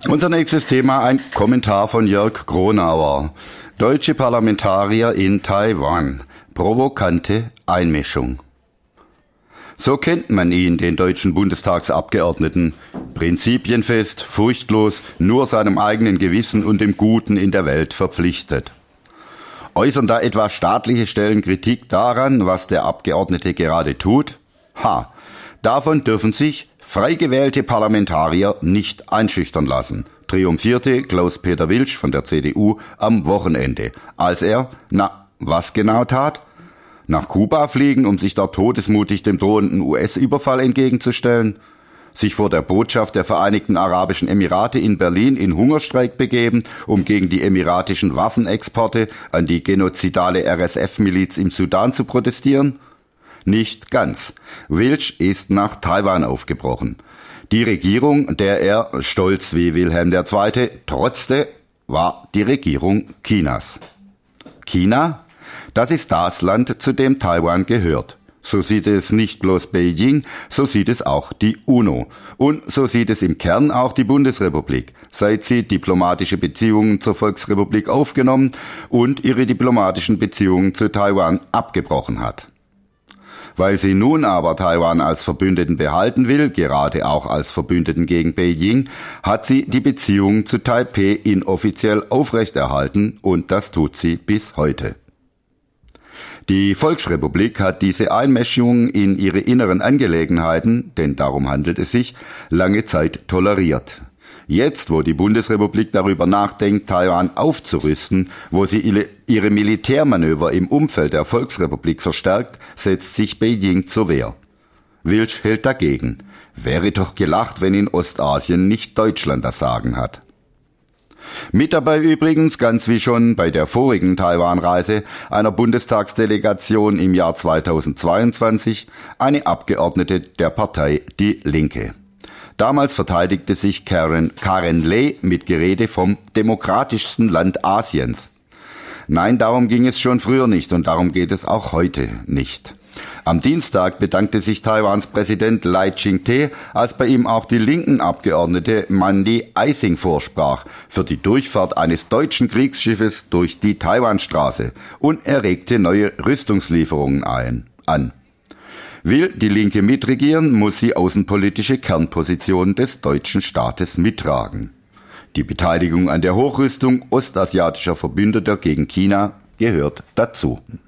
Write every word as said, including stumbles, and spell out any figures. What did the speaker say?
Unser nächstes Thema, ein Kommentar von Jörg Gronauer. Deutsche Parlamentarier in Taiwan. Provokante Einmischung. So kennt man ihn, den deutschen Bundestagsabgeordneten. Prinzipienfest, furchtlos, nur seinem eigenen Gewissen und dem Guten in der Welt verpflichtet. Äußern da etwa staatliche Stellen Kritik daran, was der Abgeordnete gerade tut? Ha, davon dürfen sich frei gewählte Parlamentarier nicht einschüchtern lassen, triumphierte Klaus-Peter Wilsch von der C D U am Wochenende, als er, na, was genau tat? Nach Kuba fliegen, um sich dort todesmutig dem drohenden U S-Überfall entgegenzustellen? Sich vor der Botschaft der Vereinigten Arabischen Emirate in Berlin in Hungerstreik begeben, um gegen die emiratischen Waffenexporte an die genozidale R S F-Miliz im Sudan zu protestieren? Nicht ganz. Wilsch ist nach Taiwan aufgebrochen. Die Regierung, der er, stolz wie Wilhelm der Zweite, trotzte, war die Regierung Chinas. China? Das ist das Land, zu dem Taiwan gehört. So sieht es nicht bloß Beijing, so sieht es auch die UNO. Und so sieht es im Kern auch die Bundesrepublik, seit sie diplomatische Beziehungen zur Volksrepublik aufgenommen und ihre diplomatischen Beziehungen zu Taiwan abgebrochen hat. Weil sie nun aber Taiwan als Verbündeten behalten will, gerade auch als Verbündeten gegen Beijing, hat sie die Beziehungen zu Taipeh inoffiziell aufrechterhalten und das tut sie bis heute. Die Volksrepublik hat diese Einmischung in ihre inneren Angelegenheiten, denn darum handelt es sich, lange Zeit toleriert. Jetzt, wo die Bundesrepublik darüber nachdenkt, Taiwan aufzurüsten, wo sie ihre Militärmanöver im Umfeld der Volksrepublik verstärkt, setzt sich Beijing zur Wehr. Wilsch hält dagegen. Wäre doch gelacht, wenn in Ostasien nicht Deutschland das Sagen hat. Mit dabei übrigens, ganz wie schon bei der vorigen Taiwan-Reise einer Bundestagsdelegation im Jahr zweitausendzweiundzwanzig, eine Abgeordnete der Partei Die Linke. Damals verteidigte sich Karen, Karen Leh mit Gerede vom demokratischsten Land Asiens. Nein, darum ging es schon früher nicht und darum geht es auch heute nicht. Am Dienstag bedankte sich Taiwans Präsident Lai Ching-te, als bei ihm auch die linken Abgeordnete Mandy Eising vorsprach, für die Durchfahrt eines deutschen Kriegsschiffes durch die Taiwanstraße und er regte neue Rüstungslieferungen ein, an. Will die Linke mitregieren, muss sie außenpolitische Kernpositionen des deutschen Staates mittragen. Die Beteiligung an der Hochrüstung ostasiatischer Verbündeter gegen China gehört dazu.